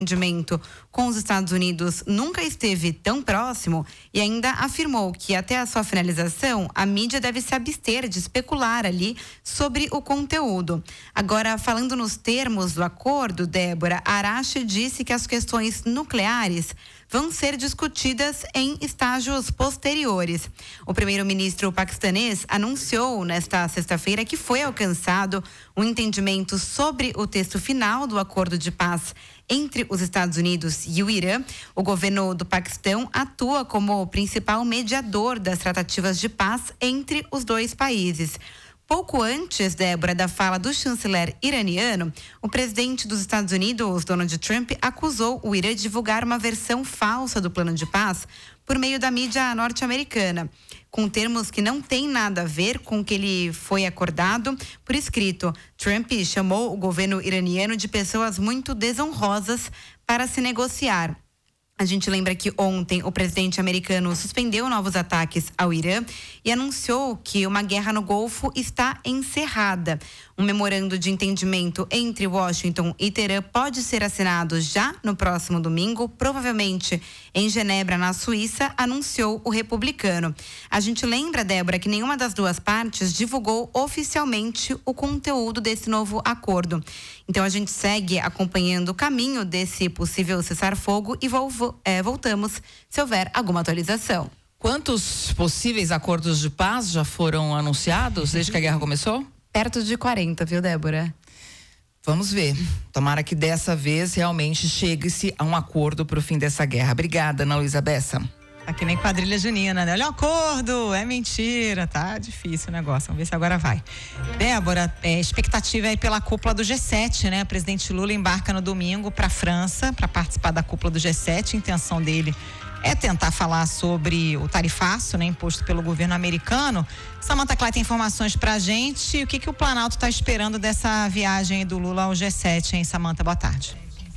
entendimento com os Estados Unidos nunca esteve tão próximo e ainda afirmou que até a sua finalização a mídia deve se abster de especular ali sobre o conteúdo. Agora, falando nos termos do acordo, Débora, Arashi disse que as questões nucleares vão ser discutidas em estágios posteriores. O primeiro-ministro paquistanês anunciou nesta sexta-feira que foi alcançado um entendimento sobre o texto final do acordo de paz entre os Estados Unidos e o Irã. O governo do Paquistão atua como principal mediador das tratativas de paz entre os dois países. Pouco antes, Débora, da fala do chanceler iraniano, o presidente dos Estados Unidos, Donald Trump, acusou o Irã de divulgar uma versão falsa do plano de paz por meio da mídia norte-americana, com termos que não têm nada a ver com o que ele foi acordado por escrito. Trump chamou o governo iraniano de pessoas muito desonrosas para se negociar. A gente lembra que ontem o presidente americano suspendeu novos ataques ao Irã e anunciou que uma guerra no Golfo está encerrada. Um memorando de entendimento entre Washington e Teherã pode ser assinado já no próximo domingo, provavelmente em Genebra, na Suíça, anunciou o republicano. A gente lembra, Débora, que nenhuma das duas partes divulgou oficialmente o conteúdo desse novo acordo. Então a gente segue acompanhando o caminho desse possível cessar-fogo e voltamos se houver alguma atualização. Quantos possíveis acordos de paz já foram anunciados desde que a guerra começou? Perto de 40, viu, Débora? Vamos ver. Tomara que dessa vez realmente chegue-se a um acordo para o fim dessa guerra. Obrigada, Ana Luísa Bessa. Tá que nem quadrilha junina, né? Olha o acordo, é mentira, tá difícil o negócio, vamos ver se agora vai. Débora, expectativa aí pela cúpula do G7, né? O presidente Lula embarca no domingo para a França para participar da cúpula do G7. A intenção dele é tentar falar sobre o tarifaço, né, imposto pelo governo americano. Samantha Klein tem informações pra gente. O que o Planalto está esperando dessa viagem do Lula ao G7, hein, Samantha? Boa tarde.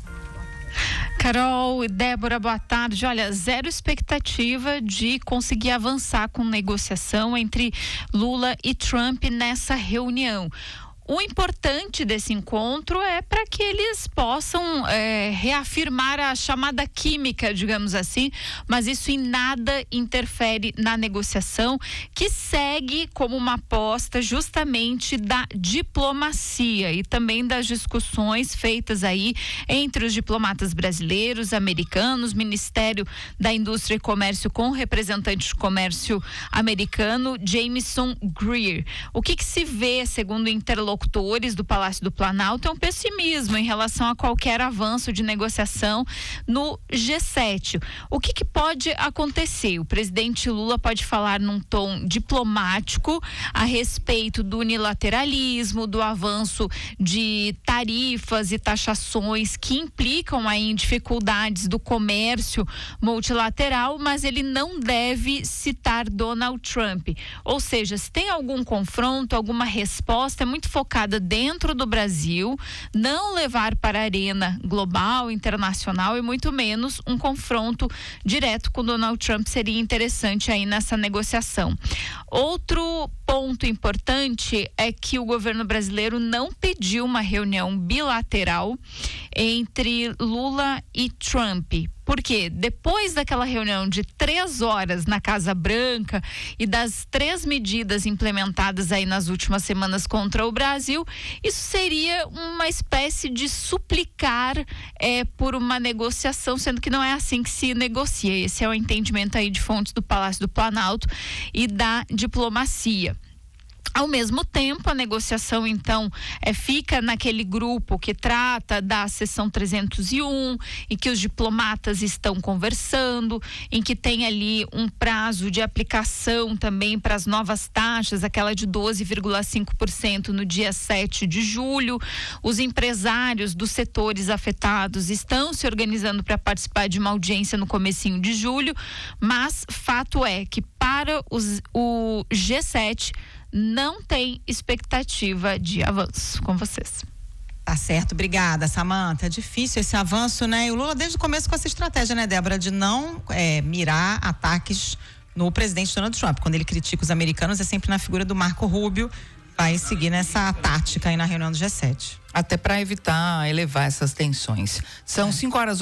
Carol e Débora, boa tarde. Olha, zero expectativa de conseguir avançar com negociação entre Lula e Trump nessa reunião. O importante desse encontro é para que eles possam reafirmar a chamada química, digamos assim, mas isso em nada interfere na negociação, que segue como uma aposta justamente da diplomacia e também das discussões feitas aí entre os diplomatas brasileiros, americanos, Ministério da Indústria e Comércio com o representante de comércio americano, Jamieson Greer. O que se vê, segundo o interlocutores do Palácio do Planalto, é um pessimismo em relação a qualquer avanço de negociação no G7. O que pode acontecer? O presidente Lula pode falar num tom diplomático a respeito do unilateralismo, do avanço de tarifas e taxações que implicam aí em dificuldades do comércio multilateral, mas ele não deve citar Donald Trump. Ou seja, se tem algum confronto, alguma resposta, é muito focada dentro do Brasil, não levar para a arena global, internacional e muito menos um confronto direto com Donald Trump seria interessante aí nessa negociação. Outro ponto importante é que o governo brasileiro não pediu uma reunião bilateral entre Lula e Trump. Porque depois daquela reunião de 3 horas na Casa Branca e das 3 medidas implementadas aí nas últimas semanas contra o Brasil, isso seria uma espécie de suplicar por uma negociação, sendo que não é assim que se negocia. Esse é o entendimento aí de fontes do Palácio do Planalto e da diplomacia. Ao mesmo tempo, a negociação, então, fica naquele grupo que trata da seção 301, em que os diplomatas estão conversando, em que tem ali um prazo de aplicação também para as novas taxas, aquela de 12,5% no dia 7 de julho. Os empresários dos setores afetados estão se organizando para participar de uma audiência no comecinho de julho, mas fato é que para o G7 não tem expectativa de avanço. Com vocês. Tá certo, obrigada, Samantha. É difícil esse avanço, né? E o Lula desde o começo com essa estratégia, né, Débora, de não mirar ataques no presidente Donald Trump. Quando ele critica os americanos é sempre na figura do Marco Rubio. vai seguir nessa tática aí na reunião do G7. Até para evitar elevar essas tensões. São 5 horas